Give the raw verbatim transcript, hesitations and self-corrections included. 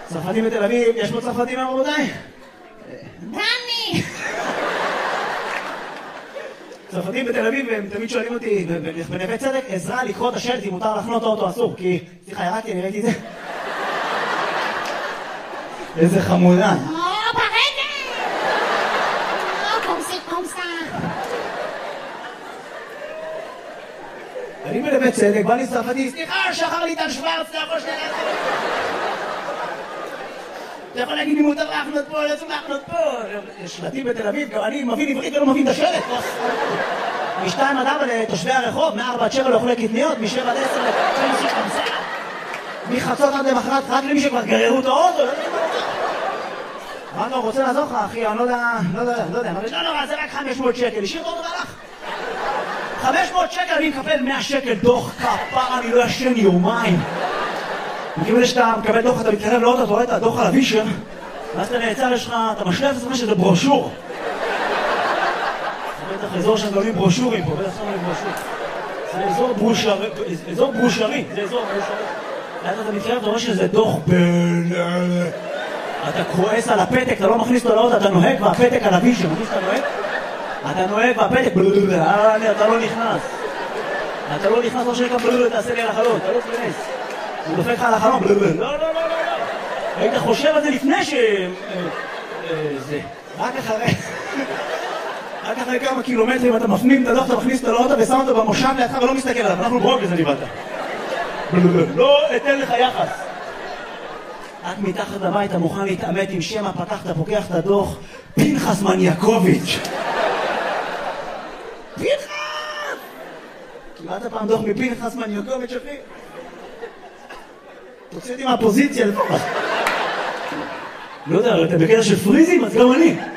צרפתים בתל אביב, יש פה צרפתים היום רבותיי? דני! צרפתים בתל אביב, הם תמיד שואלים אותי בנווה צדק, עזרה לקרוא את השלט אם מותר לחנות או אותו אסור, כי... סליחה, ירקתי, אני ראיתי את זה. איזה חמודה. או, ברגע! או, קומסי, קומסה. אני בנווה צדק, בא לי צרפתי, סליחה, שחר ליטל שוורץ, אתה יכול שנייה להחנות. אתה יכול להגיד לי מותר להחנות פה, לא צריך להחנות פה. יש שלטים בתל אביב, אני מבין עברית ולא מבין את השלט. משתיים עד ארבע לתושבי הרחוב, מארבע עד שבע לאוכלי קטניות, משבע עד עשר לתושבי קמסה. מחצות עד למחרת, רק למי שכבר גררו את האוטו. מה אתה רוצה לעזור לך, אחי? אני לא יודע, לא יודע, לא יודע. לא נורא, זה רק חמש מאות שקל. השאיר את האוטו והלך. חמש מאות שקל, אני מקבל מאה שקל דוח כפר, אני לא ישן יומיים. מכיוון שאתה מקבל דוח, אתה מתקרב לאוטו, אתה רואה את הדוח על הווישר, ואז אתה נעצר, יש לך, אתה משלב את עצמך שזה ברושור. זה בטח אזור שהם גולים ברושורים פה, בטח שמים ברושור. זה אזור ברושרי, אזור ברושרי, זה אזור ברושרי. ואז אתה מתקרב, אתה רואה שזה דוח בין... אתה כועס על הפתק, אתה לא מכניס אותו לאוטו, אתה נוהג והפתק על הווישר, מכניס אתה נוהג? אתה נוהג והפתק, אתה לא נכנס. אתה לא נכנס, לא שנקרא בלבל, תעשה לי על החלון, אתה לא תכנס. הוא דופק לך על החלון, בלבל. לא, לא, לא, לא, לא. היית חושב על זה לפני ש... זה. רק אחרי... רק אחרי כמה קילומטרים אתה מפנים את הדוח, אתה מכניס את האוטו ושם אותו במושב לידך ולא מסתכל עליו. אנחנו ברוק לזה ניבדת. לא אתן לך יחס. את מתחת לבית, אתה מוכן להתעמת עם שמה, פתחת, פוקח את הדוח, פנחס מניאקוביץ'. פנחס! קיבלת פעם דוח מפנחס מניאקוביץ', אחי? תוציא אותי מהפוזיציה לפחות. לא יודע, אתה בקטע של פריזים, אז גם אני.